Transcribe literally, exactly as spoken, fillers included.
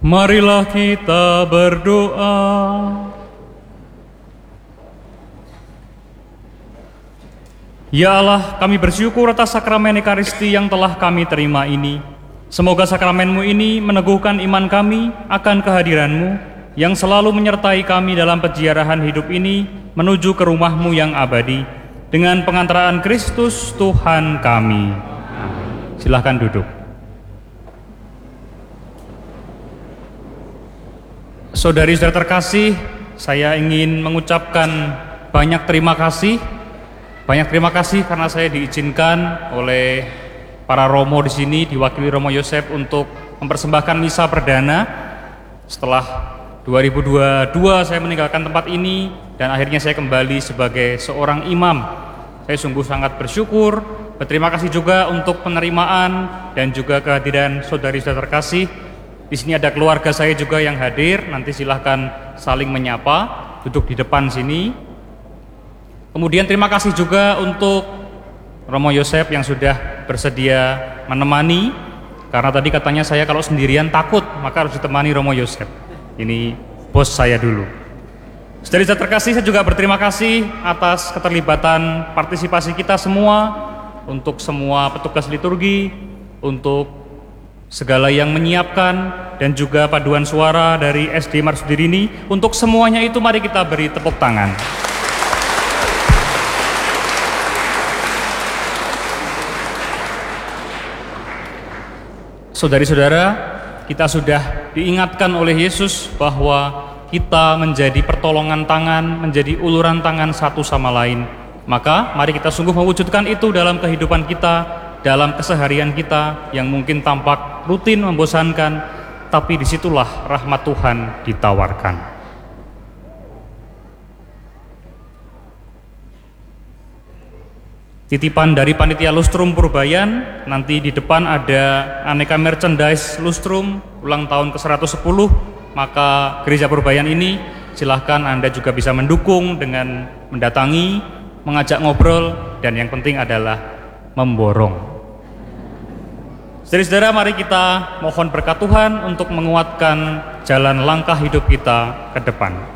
Marilah kita berdoa. Ya Allah, kami bersyukur atas sakramen Ekaristi yang telah kami terima ini. Semoga sakramenmu ini meneguhkan iman kami akan kehadiranmu yang selalu menyertai kami dalam peziarahan hidup ini menuju ke rumahmu yang abadi. Dengan pengantaraan Kristus Tuhan kami. Silahkan duduk. Saudari-saudara terkasih, saya ingin mengucapkan banyak terima kasih. Banyak terima kasih karena saya diizinkan oleh para romo di sini, diwakili Romo Yosef untuk mempersembahkan misa perdana. Setelah dua ribu dua puluh dua saya meninggalkan tempat ini dan akhirnya saya kembali sebagai seorang imam. Saya sungguh sangat bersyukur. Berterima kasih juga untuk penerimaan dan juga kehadiran saudari-saudara terkasih. Di sini ada keluarga saya juga yang hadir. Nanti silahkan saling menyapa, duduk di depan sini. Kemudian terima kasih juga untuk Romo Yosef yang sudah bersedia menemani. Karena tadi katanya saya kalau sendirian takut, maka harus ditemani Romo Yosef. Ini bos saya dulu. Saudara terkasih, saya juga berterima kasih atas keterlibatan partisipasi kita semua, untuk semua petugas liturgi, untuk segala yang menyiapkan, dan juga paduan suara dari S D Marsudirini. Untuk semuanya itu mari kita beri tepuk tangan. Saudari-saudara, kita sudah diingatkan oleh Yesus bahwa kita menjadi pertolongan tangan, menjadi uluran tangan satu sama lain. Maka mari kita sungguh mewujudkan itu dalam kehidupan kita, dalam keseharian kita yang mungkin tampak rutin membosankan, tapi disitulah rahmat Tuhan ditawarkan. Titipan dari Panitia Lustrum Purbayan, nanti di depan ada aneka merchandise Lustrum ulang tahun ke seratus sepuluh, maka Gereja Purbayan ini silahkan Anda juga bisa mendukung dengan mendatangi, mengajak ngobrol, dan yang penting adalah memborong. Saudara-saudara, mari kita mohon berkat Tuhan untuk menguatkan jalan langkah hidup kita ke depan.